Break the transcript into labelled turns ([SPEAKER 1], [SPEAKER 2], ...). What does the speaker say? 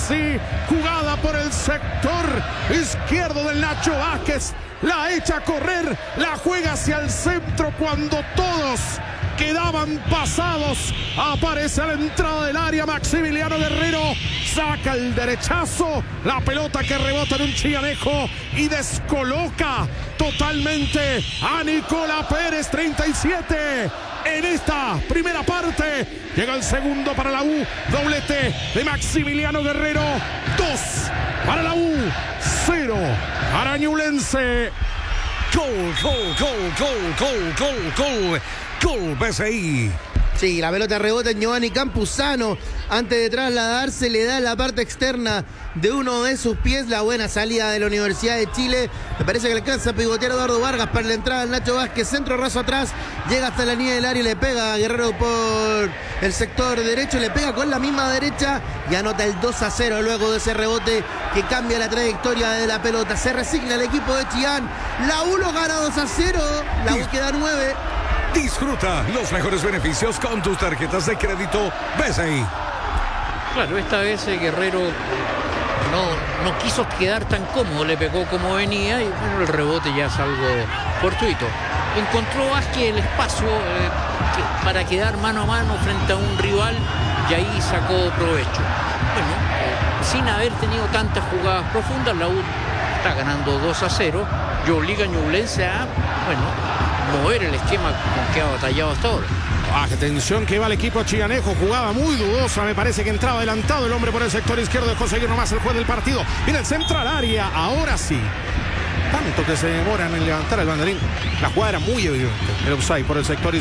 [SPEAKER 1] sí, jugada por el sector izquierdo del Nacho Vázquez. La echa a correr, la juega hacia el centro cuando todos quedaban pasados. Aparece a la entrada del área Maximiliano Guerrero. Saca el derechazo. La pelota que rebota en un chillanejo y descoloca totalmente a Nicolás Pérez, 37. En esta primera parte llega el segundo para la U. Doblete de Maximiliano Guerrero. 2 para la U, 0 para Ñublense.
[SPEAKER 2] Gol, gol, gol, gol, gol, gol, gol. Gol, PSI.
[SPEAKER 3] Sí, la pelota rebota en Giovanni Campuzano. Antes de trasladarse, le da la parte externa de uno de sus pies. La buena salida de la Universidad de Chile. Me parece que alcanza a pivotear a Eduardo Vargas para la entrada del Nacho Vázquez. Centro raso atrás. Llega hasta la línea del área y le pega a Guerrero por el sector derecho. Le pega con la misma derecha y anota el 2-0 luego de ese rebote que cambia la trayectoria de la pelota. Se resigna el equipo de Chillán. La U lo gana 2-0. La U queda 9.
[SPEAKER 2] Disfruta los mejores beneficios con tus tarjetas de crédito BCI.
[SPEAKER 4] Claro, esta vez Guerrero no quiso quedar tan cómodo, le pegó como venía y bueno, el rebote ya es algo fortuito. Encontró Vázquez el espacio para quedar mano a mano frente a un rival y ahí sacó provecho. Bueno, sin haber tenido tantas jugadas profundas, la U está ganando 2-0 y obliga a Ñublense a, mover el esquema con que ha batallado hasta ahora.
[SPEAKER 1] Atención que va el equipo chillanejo, jugada muy dudosa, me parece que entraba adelantado el hombre por el sector izquierdo, dejó seguir nomás el juez del partido. Viene el central área, ahora sí. Tanto que se demoran en levantar el banderín. La jugada era muy evidente, el offside por el sector izquierdo.